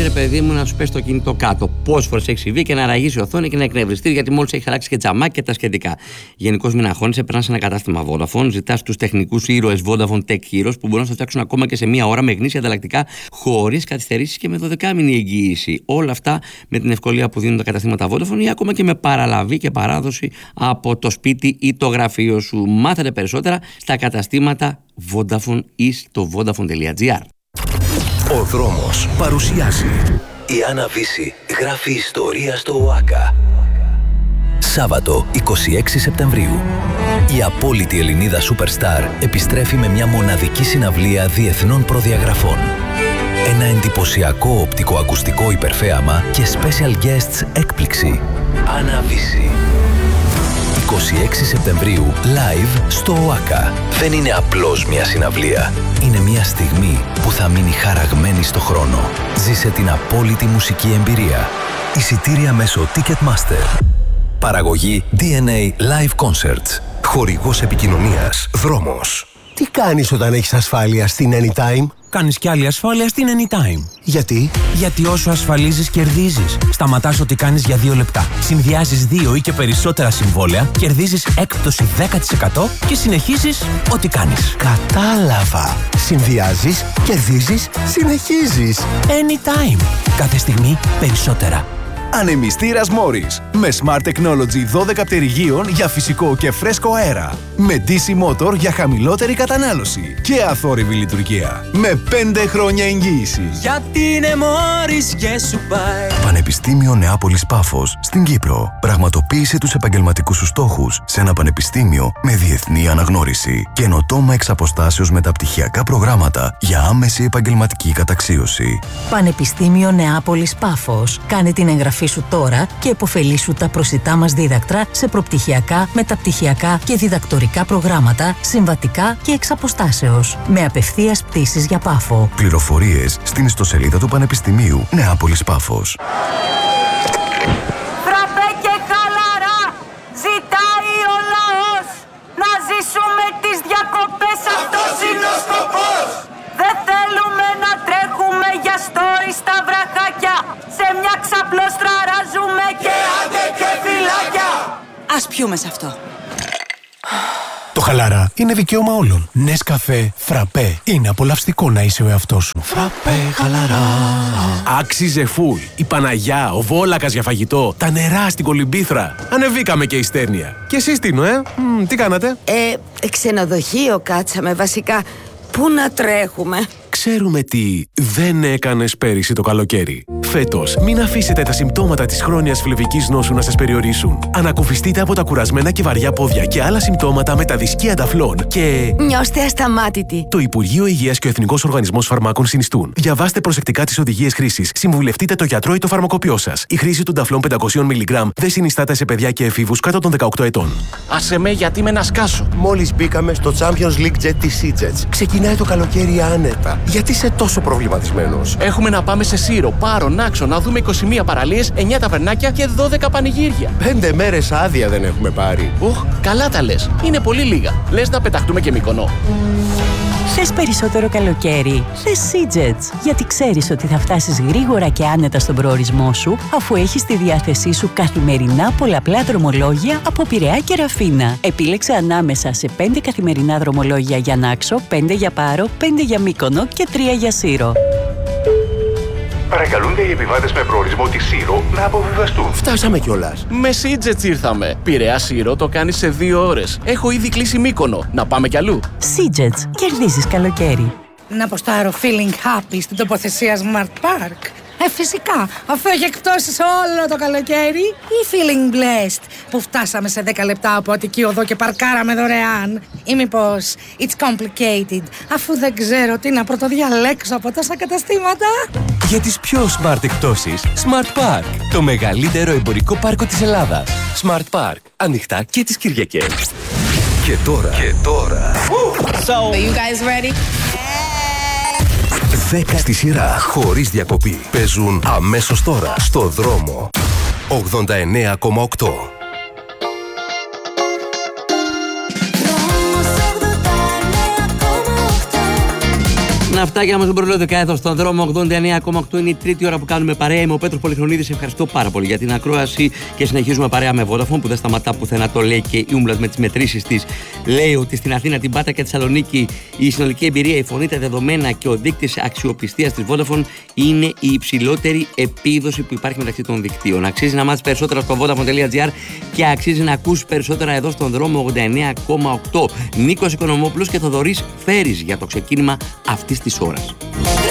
ρε παιδί μου, να σου πέσει το κινητό κάτω. Πόσες φορές έχει συμβεί και να ραγίσει η οθόνη και να εκνευριστεί, γιατί μόλις έχει χαράξει και τζαμάκι και τα σχετικά. Γενικώς μην αγχώνεσαι, περνά σε ένα κατάστημα Vodafone, ζητάς τους τεχνικούς ήρωες Vodafone Tech Heroes που μπορούν να στο φτιάξουν ακόμα και σε μία ώρα με γνήσια ανταλλακτικά, χωρίς καθυστερήσεις και με 12μηνη εγγύηση. Όλα αυτά με την ευκολία που δίνουν τα καταστήματα Vodafone ή ακόμα και με παραλαβή και παράδοση από το σπίτι ή το γραφείο σου. Μάθετε περισσότερα στα καταστήματα Vodafone ή στο vodafone.gr. Ο δρόμος παρουσιάζει. Η Άννα Βύση γράφει ιστορία στο ΟΑΚΑ. Σάββατο 26 Σεπτεμβρίου. Η απόλυτη Ελληνίδα Superstar επιστρέφει με μια μοναδική συναυλία διεθνών προδιαγραφών. Ένα εντυπωσιακό οπτικοακουστικό υπερθέαμα και special guests έκπληξη. Άννα Βύση. 26 Σεπτεμβρίου, live στο ΟΑΚΑ. Δεν είναι απλώς μια συναυλία. Είναι μια στιγμή που θα μείνει χαραγμένη στο χρόνο. Ζήσε την απόλυτη μουσική εμπειρία. Εισιτήρια μέσω Ticketmaster. Παραγωγή DNA Live Concerts. Χορηγός επικοινωνίας Δρόμος. Τι κάνεις όταν έχεις ασφάλεια στην Anytime? Κάνεις κι άλλη ασφάλεια στην Anytime. Γιατί? Γιατί όσο ασφαλίζεις, κερδίζεις. Σταματάς ό,τι κάνεις για 2 λεπτά. Συνδυάζεις 2 ή και περισσότερα συμβόλαια, κερδίζεις έκπτωση 10% και συνεχίζεις ό,τι κάνεις. Κατάλαβα. Συνδυάζεις, κερδίζεις, συνεχίζεις. Anytime. Κάθε στιγμή περισσότερα. Ανεμιστήρας Morris. Με Smart Technology 12 πτερυγίων για φυσικό και φρέσκο αέρα. Με DC Motor για χαμηλότερη κατανάλωση. Και αθόρυβη λειτουργία. Με 5 χρόνια εγγύηση. Γιατί είναι Morris και σου πάει. Πανεπιστήμιο Νεάπολης Πάφος στην Κύπρο. Πραγματοποίησε τους επαγγελματικούς σου στόχους σε ένα πανεπιστήμιο με διεθνή αναγνώριση. Καινοτόμα εξ αποστάσεως μεταπτυχιακά προγράμματα για άμεση επαγγελματική καταξίωση. Πανεπιστήμιο Νεάπολης Πάφος. Κάνε την εγγραφή σου τώρα και επωφελήσου τα προσιτά μας δίδακτρα σε προπτυχιακά, μεταπτυχιακά και διδακτορικά προγράμματα, συμβατικά και εξ αποστάσεως. Με απευθείας πτήσεις για Πάφο. Πληροφορίες στην ιστοσελίδα του Πανεπιστημίου Νεάπολης Πάφος. Φραπέ και χαλαρά! Ζητάει ο λαός! Να ζήσουμε τις διακοπές, αυτός είναι ο σκοπός! Δεν θέλουμε να τρέχουμε για story στα βραχάκια. Σε μια ξαπλώστρα ράζουμε και άντε και φυλάκια. Ας πιούμε σε αυτό. Το χαλαρά είναι δικαίωμα όλων. Νεσκαφέ, φραπέ. Είναι απολαυστικό να είσαι ο εαυτός σου. Φραπέ, χαλαρά. Άξιζε φουλ. Η Παναγιά, ο Βόλακας για φαγητό. Τα νερά στην Κολυμπήθρα. Ανεβήκαμε και η Στέρνια. Και εσείς Τίνο, τι κάνατε? Ξενοδοχείο κάτσαμε βασικά. Πού να τρέχουμε? Ξέρουμε τι δεν έκανες πέρυσι το καλοκαίρι. Φέτος, μην αφήσετε τα συμπτώματα της χρόνιας φλεβικής νόσου να σας περιορίσουν. Ανακουφιστείτε από τα κουρασμένα και βαριά πόδια και άλλα συμπτώματα με τα δισκία ταφλών και... Νιώστε ασταμάτητοι. Το Υπουργείο Υγείας και ο Εθνικός Οργανισμός Φαρμάκων συνιστούν. Διαβάστε προσεκτικά τις οδηγίες χρήσης. Συμβουλευτείτε το γιατρό ή το φαρμακοποιό σας. Η χρήση του ταφλών 500 mg δεν συνιστάται σε παιδιά και εφήβους κάτω των 18 ετών. Άσε με, γιατί με να σκάσω. Μόλις μπήκαμε στο Champions League Jet της Seajets. Ξεκινάει το καλοκαίρι άνετα. Γιατί είσαι τόσο προβληματισμένος? Έχουμε να πάμε σε Σύρο, Πάρο, Νάξο, να δούμε 21 παραλίες, 9 ταβερνάκια και 12 πανηγύρια. 5 μέρες άδεια δεν έχουμε πάρει. Καλά τα λες. Είναι πολύ λίγα. Λες να πεταχτούμε και Μυκονό. Θες περισσότερο καλοκαίρι? Θες Seajets. Γιατί ξέρεις ότι θα φτάσεις γρήγορα και άνετα στον προορισμό σου, αφού έχεις στη διάθεσή σου καθημερινά πολλαπλά δρομολόγια από Πειραιά και Ραφίνα. Επίλεξε ανάμεσα σε 5 καθημερινά δρομολόγια για Νάξο, 5 για Πάρο, 5 για Μύκονο και 3 για Σύρο. Παρακαλούνται οι επιβάτες με προορισμό τη Σύρο να αποβιβαστούν. Φτάσαμε κιόλας. Με Seajets ήρθαμε. Πειραιά Σύρο το κάνει σε 2 ώρες. Έχω ήδη κλείσει Μύκονο. Να πάμε κι αλλού. Seajets. Κερδίζεις καλοκαίρι. Να ποστάρω feeling happy στην τοποθεσία Smart Park. Φυσικά, αφού έχει εκπτώσεις όλο το καλοκαίρι. Ή feeling blessed που φτάσαμε σε 10 λεπτά από Αττική Οδό και παρκάραμε δωρεάν. Ή μήπως it's complicated, αφού δεν ξέρω τι να πρωτοδιαλέξω από τόσα καταστήματα. Για τις πιο smart εκπτώσεις, Smart Park, το μεγαλύτερο εμπορικό πάρκο της Ελλάδας. Smart Park, ανοιχτά και τις Κυριακές. Και τώρα. So, are you guys ready? 10 στη σειρά, χωρίς διακοπή. Παίζουν αμέσως τώρα στο δρόμο. 89,8. Ναυτάκια μας δεν προλόγηκα εδώ στον δρόμο 89,8 είναι η τρίτη ώρα που κάνουμε παρέα. Είμαι ο Πέτρος Πολυχρονίδης. Ευχαριστώ πάρα πολύ για την ακρόαση και συνεχίζουμε παρέα με Vodafone που δεν σταματά πουθενά. Το λέει και η Ούμβλας με τις μετρήσεις της. Λέει ότι στην Αθήνα, την Πάτα και τη Θεσσαλονίκη η συνολική εμπειρία, η φωνή, τα δεδομένα και ο δείκτης αξιοπιστίας της Vodafone είναι η υψηλότερη επίδοση που υπάρχει μεταξύ των δικτύων. Αξίζει να μάθεις περισσότερα στο vodafone.gr και αξίζει να ακούσεις περισσότερα εδώ στον δρόμο 89,8. Νίκος Οικονομόπουλος και Θοδωρής Φέρης για το ξεκίνημα αυτής της ώρας.